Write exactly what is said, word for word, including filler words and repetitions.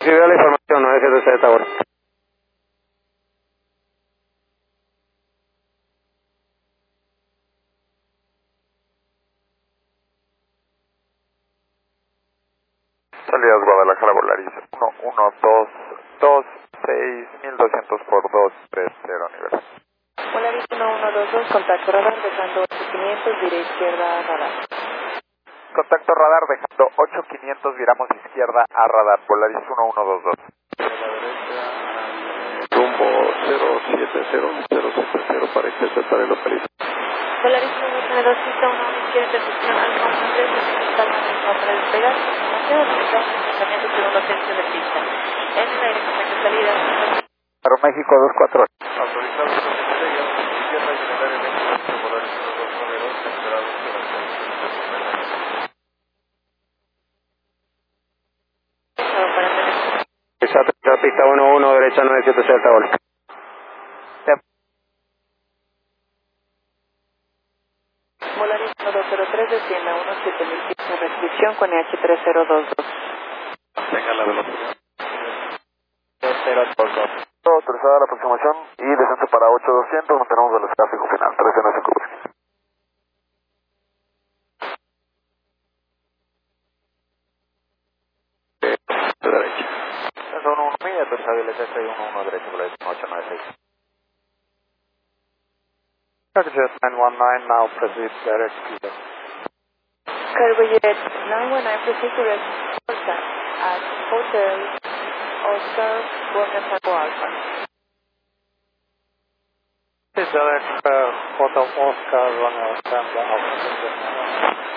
Sí, veo la información, nueve siete siete Tower. Salidas Guadalajara Volaris uno uno dos dos seis mil doscientos por dos tres cero nivel. Volaris uno uno dos dos, contacto radar dejando ocho quinientos, vira izquierda a radar. Contacto radar dejando ocho quinientos, viramos izquierda a radar. Volaris uno uno dos dos. A la derecha, rumbo cero siete cero cero siete cero para interceptar el localización. Volaris uno uno dos, pista uno, izquierda, intercepción Alfa uno tres, calma para despegar. Información autorizado en desplazamiento segundo tercio de pista. En el aire contacto salida. Aeroméxico dos cuatro. Autorizado izquierda y generar el éxito de Volaris uno dos nueve dos, esperado Exacto, pista uno uno, derecha nueve siete siete Tower. Volaris uno dos cero tres, descienda uno siete mil pies de restricción con E H tres cero dos dos. Tenga la velocidad. tres cero dos dos. Autorizada la aproximación y descenso para ocho doscientos, mantenemos velocidad fijo final, trece nueve cinco Whisky. De derecha. Es uno uno mil, autorizado el S S uno uno derecho, Volaris ocho nueve seis. Cargojet nine one nine, now proceed direct to Cargojet nine one nine, proceed to rest at Hotel Oscar Golden Paco Alpha. Direct uh, Hotel Oscar, Romeo Samba, Alpha.